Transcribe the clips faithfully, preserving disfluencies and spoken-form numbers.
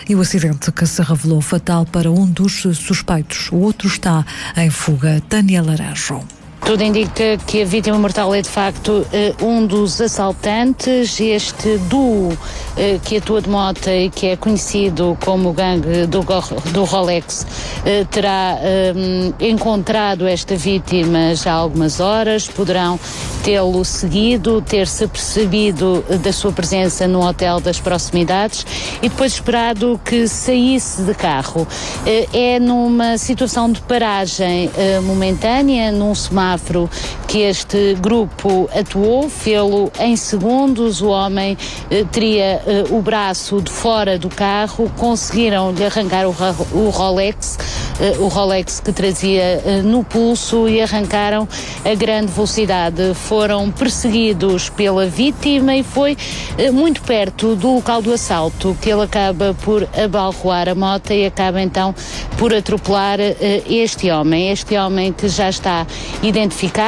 e o acidente que se revelou fatal para um dos suspeitos. O outro está em fuga. Tânia Laranjo. Tudo indica que a vítima mortal é de facto um dos assaltantes. Este duo que atua de moto e que é conhecido como o gangue do, do Rolex terá um, encontrado esta vítima já há algumas horas. Poderão tê-lo seguido, ter-se percebido da sua presença no hotel das proximidades e depois esperado que saísse de carro. É numa situação de paragem momentânea, num semáforo que este grupo atuou, fê-lo em segundos. O homem eh, teria eh, o braço de fora do carro, conseguiram-lhe arrancar o, o Rolex, eh, o Rolex que trazia eh, no pulso, e arrancaram a grande velocidade. Foram perseguidos pela vítima e foi eh, muito perto do local do assalto que ele acaba por abalroar a moto e acaba então por atropelar eh, este homem. Este homem que já está identificado.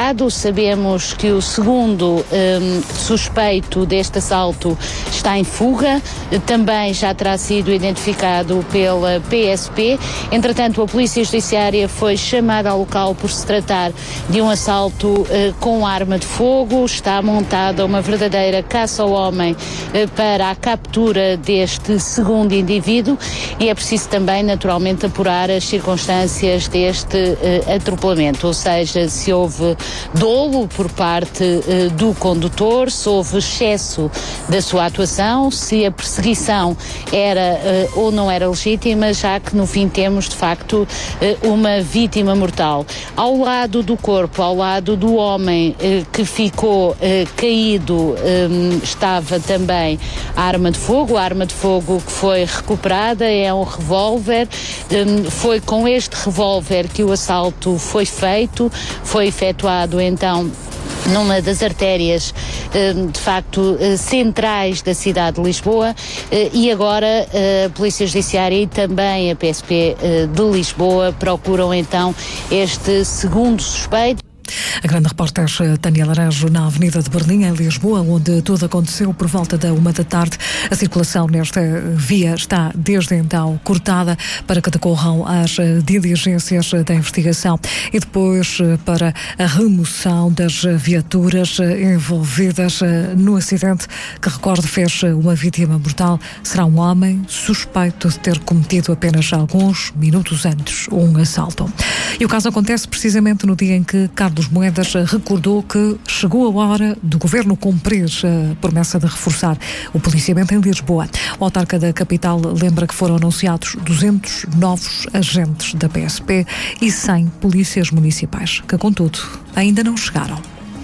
Sabemos que o segundo um, suspeito deste assalto está em fuga, também já terá sido identificado pela P S P. Entretanto, a Polícia Judiciária foi chamada ao local por se tratar de um assalto uh, com arma de fogo. Está montada uma verdadeira caça ao homem uh, para a captura deste segundo indivíduo e é preciso também, naturalmente, apurar as circunstâncias deste uh, atropelamento, ou seja, se houve houve dolo por parte uh, do condutor, se houve excesso da sua atuação, se a perseguição era uh, ou não era legítima, já que no fim temos de facto uh, uma vítima mortal. Ao lado do corpo, ao lado do homem uh, que ficou uh, caído, um, estava também a arma de fogo, a arma de fogo que foi recuperada é um revólver. Um, foi com este revólver que o assalto foi feito, foi efetuado então numa das artérias de facto centrais da cidade de Lisboa, e agora a Polícia Judiciária e também a P S P de Lisboa procuram então este segundo suspeito. A grande repórter Tânia Laranjo na Avenida de Berlim, em Lisboa, onde tudo aconteceu por volta da uma da tarde. A circulação nesta via está desde então cortada para que decorram as diligências da investigação e depois para a remoção das viaturas envolvidas no acidente que, recordo, fez uma vítima mortal. Será um homem suspeito de ter cometido apenas alguns minutos antes um assalto. E o caso acontece precisamente no dia em que Carlos Moedas recordou que chegou a hora do governo cumprir a promessa de reforçar o policiamento em Lisboa. O autarca da capital lembra que foram anunciados duzentos novos agentes da P S P e cem polícias municipais, que, contudo, ainda não chegaram.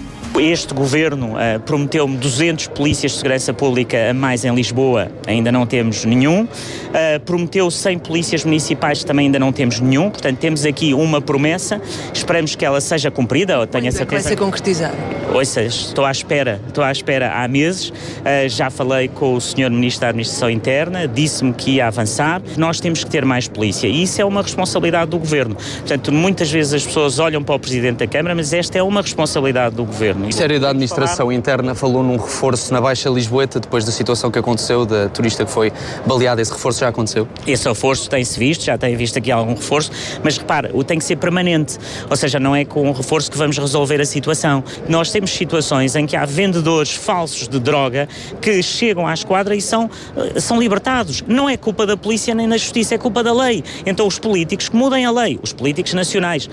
Este governo uh, prometeu-me duzentos polícias de segurança pública a mais em Lisboa, ainda não temos nenhum. Uh, prometeu cem polícias municipais, também ainda não temos nenhum. Portanto, temos aqui uma promessa, esperamos que ela seja cumprida. Eu tenho a certeza. Vai ser concretizada? Ouça, estou à espera, estou à espera há meses. Uh, já falei com o senhor Ministro da Administração Interna, disse-me que ia avançar. Nós temos que ter mais polícia e isso é uma responsabilidade do governo. Portanto, muitas vezes as pessoas olham para o Presidente da Câmara, mas esta é uma responsabilidade do governo. O Ministério da Administração Interna falou num reforço na Baixa Lisboeta depois da situação que aconteceu, da turista que foi baleada. Esse reforço já aconteceu? Esse reforço tem-se visto, já tem visto aqui algum reforço, mas repara, o tem que ser permanente, ou seja, não é com um reforço que vamos resolver a situação. Nós temos situações em que há vendedores falsos de droga que chegam à esquadra e são, são libertados. Não é culpa da polícia nem da justiça, é culpa da lei. Então os políticos que mudem a lei, os políticos nacionais.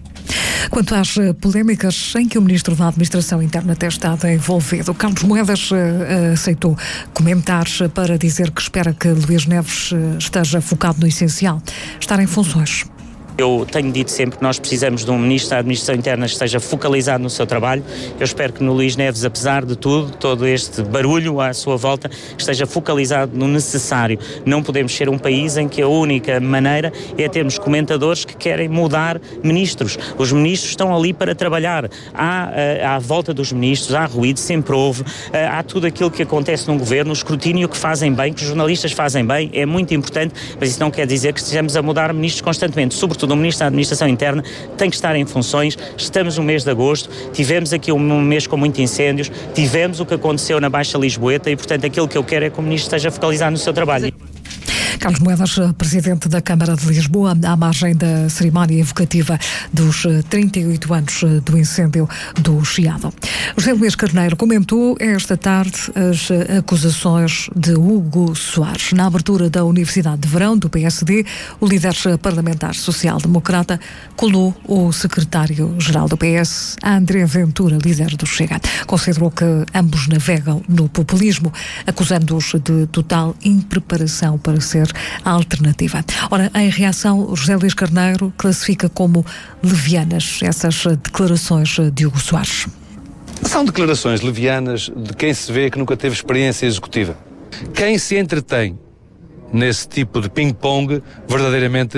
Quanto às polémicas em que o Ministro da Administração Interna tem estado envolvido, Carlos Moedas uh, aceitou comentar para dizer que espera que Luís Neves esteja focado no essencial, estar em funções. Eu tenho dito sempre que nós precisamos de um Ministro da Administração Interna que esteja focalizado no seu trabalho. Eu espero que no Luís Neves, apesar de tudo, todo este barulho à sua volta, esteja focalizado no necessário. Não podemos ser um país em que a única maneira é termos comentadores que querem mudar ministros. Os ministros estão ali para trabalhar. Há, à volta dos ministros, há ruído, sempre houve, há tudo aquilo que acontece num governo, o escrutínio que fazem bem, que os jornalistas fazem bem, é muito importante, mas isso não quer dizer que estejamos a mudar ministros constantemente, sobretudo o Ministro da Administração Interna tem que estar em funções. Estamos no mês de agosto, tivemos aqui um mês com muitos incêndios, tivemos o que aconteceu na Baixa Lisboeta e, portanto, aquilo que eu quero é que o Ministro esteja focalizado no seu trabalho. Carlos Moedas, presidente da Câmara de Lisboa, à margem da cerimónia evocativa dos trinta e oito anos do incêndio do Chiado. José Luís Carneiro comentou esta tarde as acusações de Hugo Soares. Na abertura da Universidade de Verão do P S D, o líder parlamentar social-democrata colou o secretário-geral do P S, André Ventura, líder do Chega. Considerou que ambos navegam no populismo, acusando-os de total impreparação para ser a alternativa. Ora, em reação, José Luís Carneiro classifica como levianas essas declarações de Hugo Soares. São declarações levianas de quem se vê que nunca teve experiência executiva. Quem se entretém nesse tipo de ping-pong verdadeiramente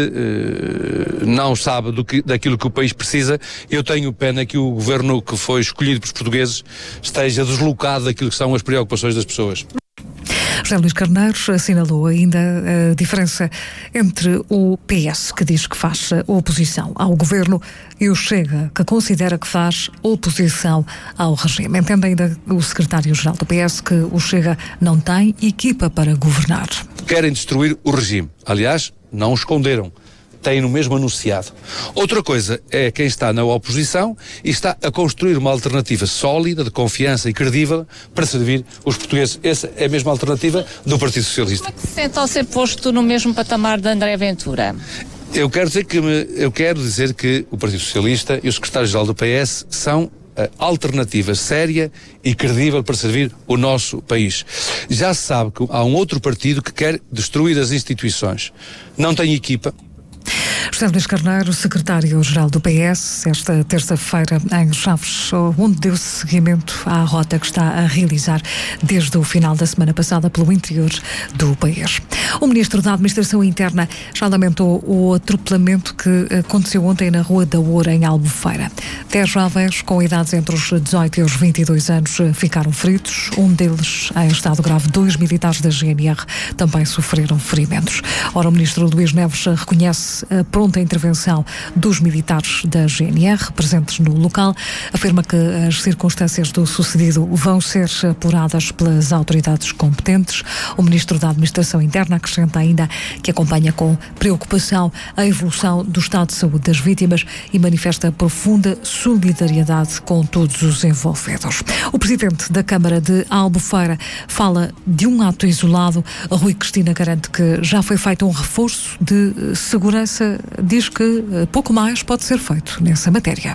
eh, não sabe do que, daquilo que o país precisa. Eu tenho pena que o governo que foi escolhido pelos portugueses esteja deslocado daquilo que são as preocupações das pessoas. José Luís Carneiro assinalou ainda a diferença entre o P S, que diz que faz oposição ao governo, e o Chega, que considera que faz oposição ao regime. Entende ainda o secretário-geral do P S que o Chega não tem equipa para governar. Querem destruir o regime. Aliás, não o esconderam. Têm no mesmo anunciado. Outra coisa é quem está na oposição e está a construir uma alternativa sólida, de confiança e credível para servir os portugueses. Essa é a mesma alternativa do Partido Socialista. Como é que se sente ao ser posto no mesmo patamar de André Ventura? Eu quero dizer que, me, eu quero dizer que o Partido Socialista e o secretário-geral do P S são a alternativa séria e credível para servir o nosso país. Já se sabe que há um outro partido que quer destruir as instituições. Não tem equipa. José Luís Carneiro, secretário-geral do P S, esta terça-feira em Chaves, onde deu seguimento à rota que está a realizar desde o final da semana passada pelo interior do país. O Ministro da Administração Interna já lamentou o atropelamento que aconteceu ontem na Rua da Oura, em Albufeira. Dez jovens com idades entre os dezoito e os vinte e dois anos ficaram feridos, um deles em estado grave. Dois militares da G N R também sofreram ferimentos. Ora, o Ministro Luís Neves reconhece a pronta intervenção dos militares da G N R presentes no local, afirma que as circunstâncias do sucedido vão ser apuradas pelas autoridades competentes. O Ministro da Administração Interna acrescenta ainda que acompanha com preocupação a evolução do estado de saúde das vítimas e manifesta profunda solidariedade com todos os envolvidos. O Presidente da Câmara de Albufeira fala de um ato isolado. Rui Cristina garante que já foi feito um reforço de segurança. Diz que pouco mais pode ser feito nessa matéria.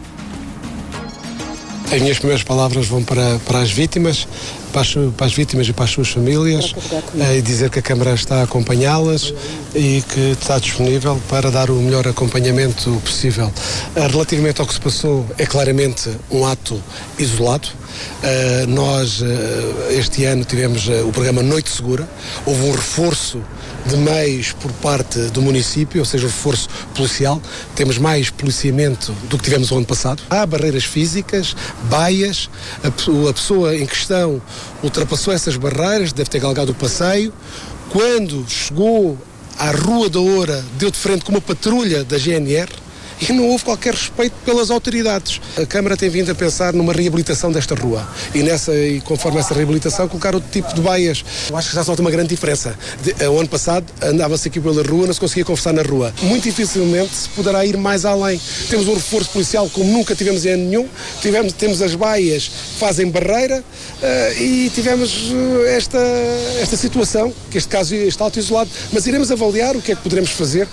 As minhas primeiras palavras vão para, para as vítimas, para as, para as vítimas e para as suas famílias, e dizer que a Câmara está a acompanhá-las e que está disponível para dar o melhor acompanhamento possível. Relativamente ao que se passou, é claramente um ato isolado. Uh, nós, uh, este ano, tivemos uh, o programa Noite Segura. Houve um reforço de meios por parte do município, ou seja, o reforço policial. Temos mais policiamento do que tivemos o ano passado. Há barreiras físicas, baias. A, a pessoa em questão ultrapassou essas barreiras, deve ter galgado o passeio. Quando chegou à Rua da Oura, deu de frente com uma patrulha da G N R. E não houve qualquer respeito pelas autoridades. A Câmara tem vindo a pensar numa reabilitação desta rua e, nessa, e conforme essa reabilitação, colocar outro tipo de baias. Eu acho que já se nota uma grande diferença. De, o ano passado andava-se aqui pela rua, não se conseguia conversar na rua. Muito dificilmente se poderá ir mais além. Temos um reforço policial como nunca tivemos em ano nenhum. Tivemos, temos as baias que fazem barreira uh, e tivemos uh, esta, esta situação, que este caso está auto isolado, mas iremos avaliar o que é que poderemos fazer.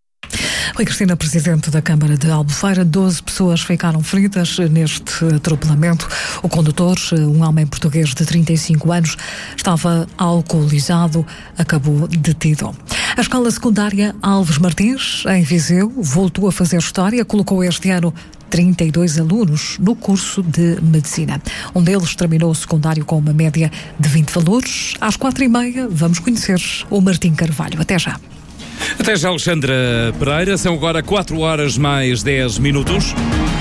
Rui Cristina, presidente da Câmara de Albufeira. doze pessoas ficaram feridas neste atropelamento. O condutor, um homem português de trinta e cinco anos, estava alcoolizado, acabou detido. A escola secundária Alves Martins, em Viseu, voltou a fazer história. Colocou este ano trinta e dois alunos no curso de Medicina. Um deles terminou o secundário com uma média de vinte valores. Às quatro e meia, vamos conhecer o Martim Carvalho. Até já. Até já, Alexandra Pereira. São agora quatro horas mais dez minutos.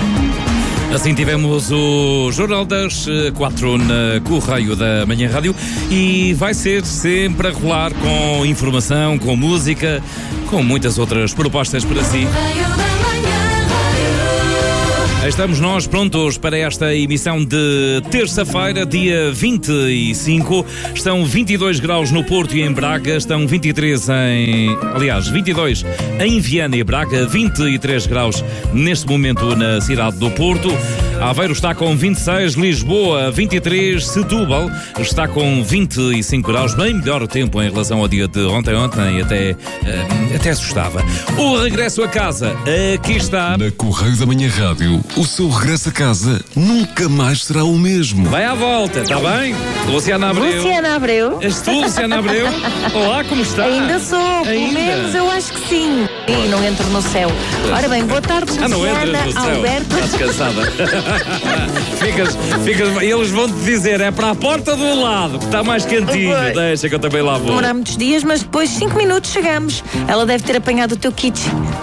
Assim tivemos o Jornal das quatro na Correio da Manhã Rádio e vai ser sempre a rolar com informação, com música, com muitas outras propostas para si. Aí estamos nós prontos para esta emissão de terça-feira, dia vinte e cinco. Estão vinte e dois graus no Porto e em Braga, estão vinte e três em... Aliás, vinte e dois em Viana e Braga, vinte e três graus neste momento na cidade do Porto. Aveiro está com vinte e seis, Lisboa vinte e três, Setúbal está com vinte e cinco graus, bem melhor o tempo em relação ao dia de ontem, ontem até, uh, até assustava. O regresso a casa, aqui está. Na Correio da Manhã Rádio, o seu regresso a casa nunca mais será o mesmo. Vai à volta, está bem? Luciana Abreu. Luciana Abreu. És tu, Luciana Abreu? Olá, como está? Ainda sou, pelo Ainda? menos eu acho que sim. E não entro no céu. Ora bem, boa tarde, Ah, não Luciana, entras no céu. Alberto. Estás cansada. ficas, ficas, eles vão-te dizer, é para a porta do lado, que está mais quentinho. Vai. Deixa que eu também lá vou. Demorar muitos dias, mas depois de cinco minutos chegamos. Ela deve ter apanhado o teu kit.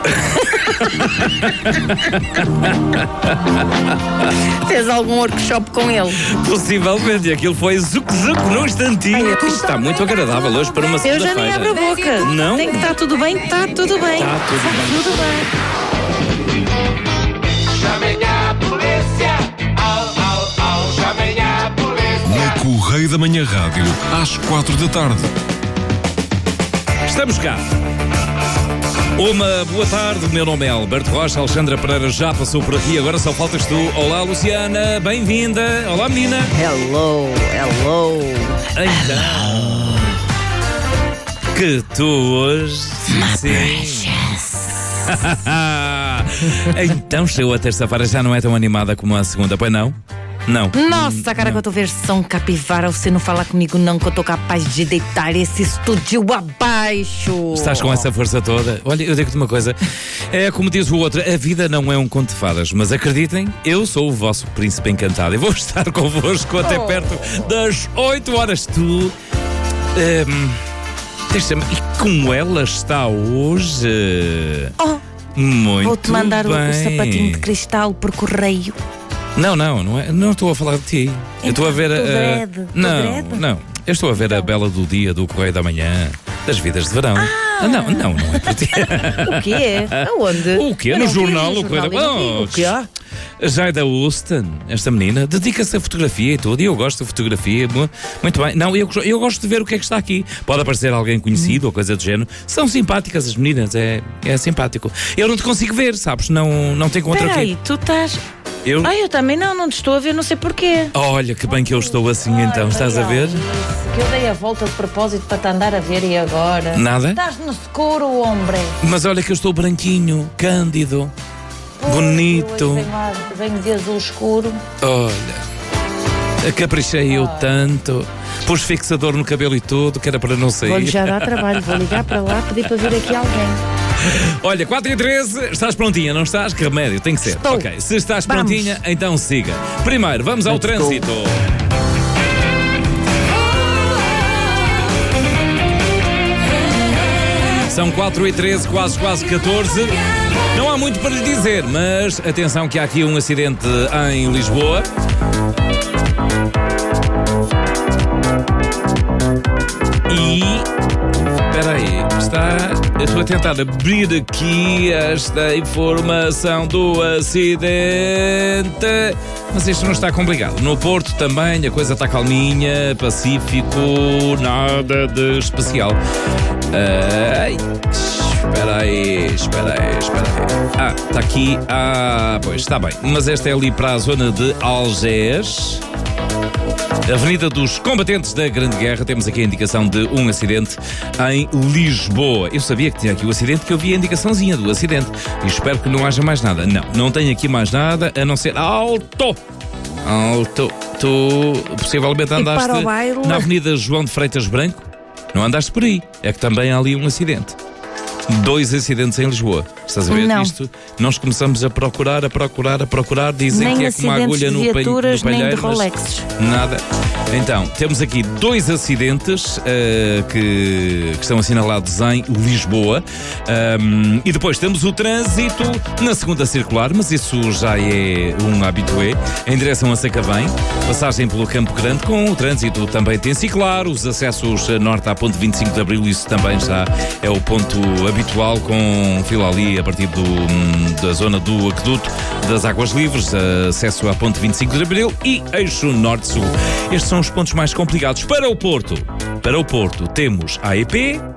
Fez algum workshop com ele? Possivelmente, aquilo foi zuc-zuc num instantinho. Isto está muito agradável hoje para uma Eu segunda-feira. já nem abro a boca. Não? Tem que estar tudo bem, está tudo bem. Está tudo bem. Tudo bem. Chamem a polícia, au, au, au, chamem a polícia. Na Correio da Manhã Rádio, às quatro da tarde. Estamos cá. Uma boa tarde, meu nome é Alberto Rocha, Alexandra Pereira já passou por aqui, agora só faltas tu. Olá, Luciana, bem-vinda. Olá, menina. Hello, hello. Então, que tu hoje... Sim. Então chegou a terça-feira, já não é tão animada como a segunda, pois não? Não. Nossa, cara, que eu tô versão capivara. Você não fala comigo, não, que eu tô capaz de deitar esse estúdio abaixo. Estás com essa força toda? Olha, eu digo-te uma coisa. É como diz o outro, a vida não é um conto de fadas, mas acreditem, eu sou o vosso príncipe encantado e vou estar convosco até Oh. perto das oito horas. Tu... ehm, deixa-me... E como ela está hoje? Oh, Muito vou-te mandar o, bem. o sapatinho de cristal por correio. Não, não, não, é, não estou a falar de ti. Eu estou a ver a. do a- dread, do não, dread? não. Eu estou a ver a bela do dia do Correio da Manhã, das vidas de verão. Ah, não, não, não é para ti. O quê? Aonde? O quê? Eu No não vi, jornal, no o Correio da jornal, eu Manhã. não vi. O quê? A Jaida Houston, esta menina, dedica-se a fotografia e tudo, e eu gosto de fotografia. mu- Muito bem. Não, eu, eu gosto de ver o que é que está aqui. Pode aparecer alguém conhecido ou coisa do género. São simpáticas as meninas, é, é simpático. Eu não te consigo ver, sabes? Não, não te encontro Espera aí, aqui. tu estás... Eu? Ai, eu também não, não te estou a ver, não sei porquê. Olha, que bem que eu estou assim então, estás a ver? Que eu dei a volta de propósito para te andar a ver e agora? Nada? Estás no escuro, hombre. Mas olha que eu estou branquinho, cândido, bonito. Hoje venho, venho de azul escuro. Olha, caprichei eu tanto. Pus fixador no cabelo e tudo, que era para não sair. Vou-lhe já dar trabalho, vou ligar para lá pedir para vir aqui alguém. Olha, quatro e treze, estás prontinha, não estás? Que remédio, tem que ser. Estou. Ok, se estás Vamos. prontinha, então siga. Primeiro, vamos ao Let's go. trânsito. São quatro e treze, quase quase catorze. Não há muito para lhe dizer, mas atenção que há aqui um acidente em Lisboa. E... espera aí, está... eu estou a tentar abrir aqui esta informação do acidente. Mas isto não está complicado. No Porto também a coisa está calminha, pacífico, nada de especial. Ai, espera aí, espera aí, espera aí. Ah, está aqui. Ah, pois, está bem. Mas esta é ali para a zona de Algés. Avenida dos Combatentes da Grande Guerra. Temos aqui a indicação de um acidente em Lisboa. Eu sabia que tinha aqui o acidente, que eu vi a indicaçãozinha do acidente. E espero que não haja mais nada. Não, não tenho aqui mais nada, a não ser alto. Alto. Tu possivelmente andaste para o baile. na Avenida João de Freitas Branco. Não andaste por aí. É que também há ali um acidente. Dois acidentes em Lisboa. Estás a ver Não. isto? Nós começamos a procurar, a procurar, a procurar. Dizem Nem que é como uma acidentes agulha de no, palhe- viaturas, no nem de palheiro. mas Rolexes. Nada. Então, temos aqui dois acidentes eh, que, que estão assinalados em Lisboa. Um, e depois temos o trânsito na segunda circular, mas isso já é um habitué, em direção a Sacavém. Passagem pelo Campo Grande, com o trânsito também tem ciclar. Os acessos a norte à ponte vinte e cinco de Abril, isso também já é o ponto habitual, com fila ali a partir do, da zona do aqueduto das Águas Livres, acesso à ponte vinte e cinco de Abril e eixo norte-sul. Estes são os pontos mais complicados. Para o Porto, para o Porto temos A E P,